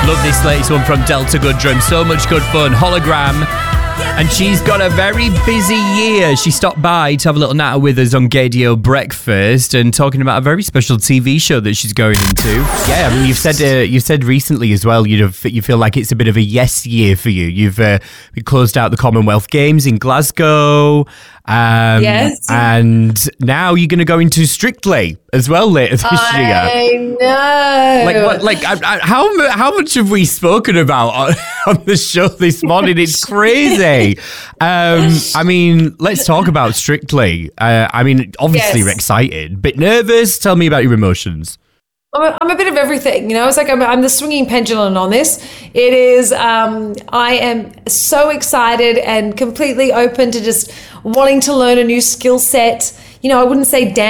Love this latest one from Delta Goodrum. So much good fun. Hologram. And she's got a very busy year. She stopped by to have a little natter with us on Gaydio Breakfast and talking about a very special TV show that she's going into. Yeah, I mean, you've said recently as well, you feel like it's a bit of a yes year for you. You've closed out the Commonwealth Games in Glasgow. Yes. And now you're going to go into Strictly as well later this year. I know. How much have we spoken about on the show this morning? It's crazy. I mean, let's talk about Strictly. Obviously you're excited, bit nervous. Tell me about your emotions. I'm a bit of everything, you know. It's like I'm the swinging pendulum on this. It is. I am so excited and completely open to just wanting to learn a new skill set. You know, I wouldn't say dance